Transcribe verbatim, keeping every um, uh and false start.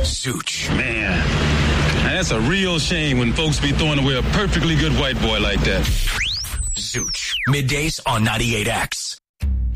Zooch. Man, that's a real shame when folks be throwing away a perfectly good white boy like that. Zooch. Middays on ninety-eight X.